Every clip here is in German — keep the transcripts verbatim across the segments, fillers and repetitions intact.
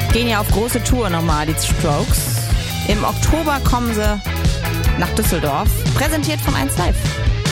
Gehen ja auf große Tour nochmal, die Strokes. Im Oktober kommen sie nach Düsseldorf, präsentiert von eins Live.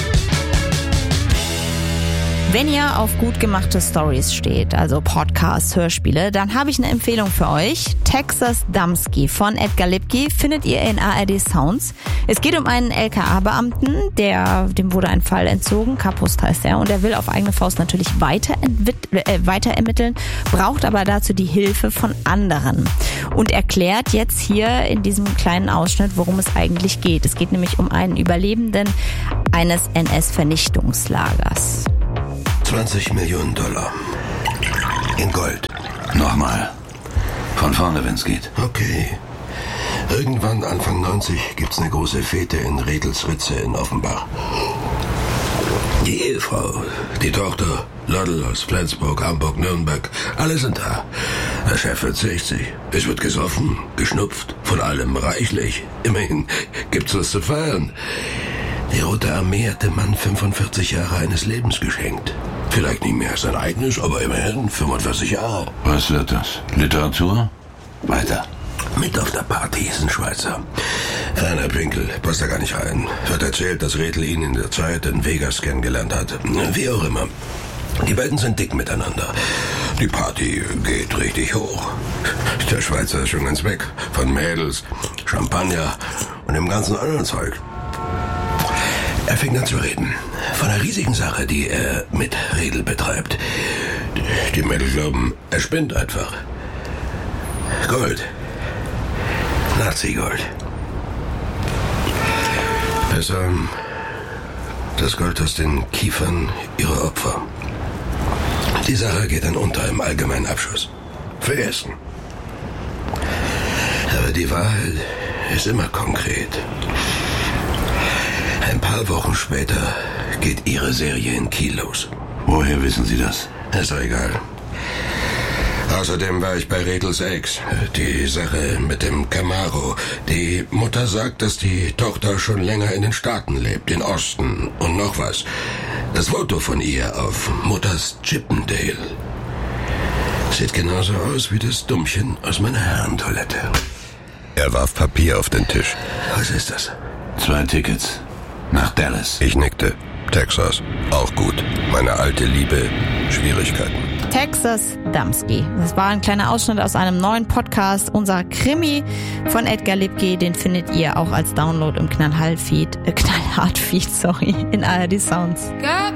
Wenn ihr auf gut gemachte Stories steht, also Podcasts, Hörspiele, dann habe ich eine Empfehlung für euch. Texas Damsky von Edgar Lipke findet ihr in A R D Sounds. Es geht um einen L K A-Beamten, der, dem wurde ein Fall entzogen, Kapust heißt er, und er will auf eigene Faust natürlich weiter, äh, weiter ermitteln, braucht aber dazu die Hilfe von anderen und erklärt jetzt hier in diesem kleinen Ausschnitt, worum es eigentlich geht. Es geht nämlich um einen Überlebenden eines N S-Vernichtungslagers. zwanzig Millionen Dollar. In Gold. Nochmal. Von vorne, wenn's geht. Okay. Irgendwann Anfang neunzig gibt's eine große Fete in Redelsritze in Offenbach. Die Ehefrau, die Tochter, Loddel aus Flensburg, Hamburg, Nürnberg, alle sind da. Der Chef verzieht sich. Es wird gesoffen, geschnupft, von allem reichlich. Immerhin gibt's was zu feiern. Die Rote Armee hat dem Mann fünfundvierzig Jahre eines Lebens geschenkt. Vielleicht nicht mehr sein eigenes, aber immerhin fünfundvierzig Jahre. Was wird das? Literatur? Weiter. Mit auf der Party ist ein Schweizer. Rainer Pinkel, passt da gar nicht rein. Wird erzählt, dass Redl ihn in der Zeit in Vegas kennengelernt hat. Wie auch immer. Die beiden sind dick miteinander. Die Party geht richtig hoch. Der Schweizer ist schon ganz weg. Von Mädels, Champagner und dem ganzen anderen Zeug. Er fängt an zu reden. Von einer riesigen Sache, die er mit Redl betreibt. Die Mädels glauben, er spinnt einfach. Gold. Nazi-Gold. Besser das Gold aus den Kiefern ihrer Opfer. Die Sache geht dann unter im allgemeinen Abschuss. Vergessen. Aber die Wahrheit ist immer konkret. Ein paar Wochen später geht ihre Serie in Kiel los. Woher wissen Sie das? Ist doch egal. Außerdem war ich bei Redls Ex. Die Sache mit dem Camaro. Die Mutter sagt, dass die Tochter schon länger in den Staaten lebt, in Osten und noch was. Das Foto von ihr auf Mutters Chippendale sieht genauso aus wie das Dummchen aus meiner Herrentoilette. Er warf Papier auf den Tisch. Was ist das? Zwei Tickets. Nach Dallas. Ich nickte. Texas. Auch gut. Meine alte Liebe. Schwierigkeiten. Texas Damsky. Das war ein kleiner Ausschnitt aus einem neuen Podcast. Unser Krimi von Edgar Lipke, den findet ihr auch als Download im Knallhart-Feed, äh, Knallhart-Feed, sorry, in A R D Sounds. Got